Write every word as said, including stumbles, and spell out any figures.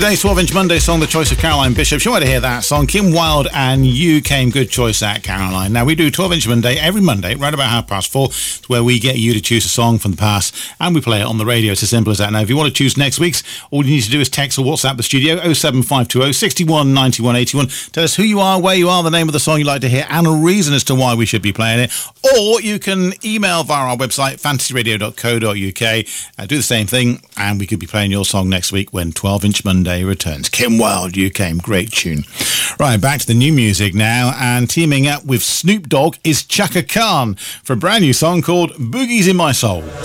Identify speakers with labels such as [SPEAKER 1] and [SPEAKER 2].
[SPEAKER 1] Today's twelve inch Monday song, the choice of Caroline Bishop. She wanted to hear that song. Kim Wilde and You Came. Good choice, that, Caroline. Now, we do twelve inch Monday every Monday, right about half past four. It's where we get you to choose a song from the past and we play it on the radio. It's as simple as that. Now, if you want to choose next week's, all you need to do is text or WhatsApp the studio oh seven five two oh, six one, nine one eight one. Tell us who you are, where you are, the name of the song you'd like to hear, and a reason as to why we should be playing it. Or you can email via our website, fantasy radio dot co dot uk. Uh, do the same thing, and we could be playing your song next week when twelve inch Monday returns. Kim Wilde, You Came. Great tune. Right, back to the new music now, and teaming up with Snoop Dogg is Chaka Khan for a brand new song called Boogie's in My Soul.